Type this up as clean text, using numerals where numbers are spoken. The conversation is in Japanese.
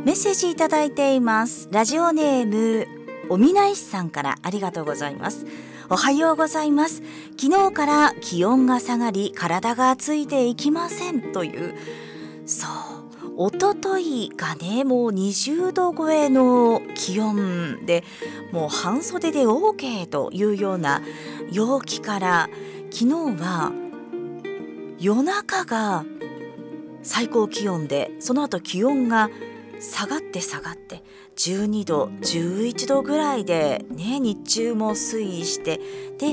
メッセージいただいています。ラジオネームおみないしさんからありがとうございます。おはようございます。昨日から気温が下がり体がついていきませんという。そう、おとといがねもう20度超えの気温で、もう半袖で OK というような陽気から、昨日は夜中が最高気温で、その後気温が下がって12度11度ぐらいでね、日中も推移して、で